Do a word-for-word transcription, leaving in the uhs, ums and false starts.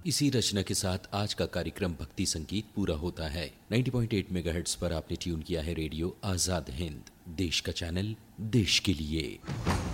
इसी रचना के साथ आज का कार्यक्रम भक्ति संगीत पूरा होता है। नब्बे पॉइंट आठ मेगाहर्ट्ज पर आपने ट्यून किया है रेडियो आजाद हिंद, देश का चैनल, देश के लिए।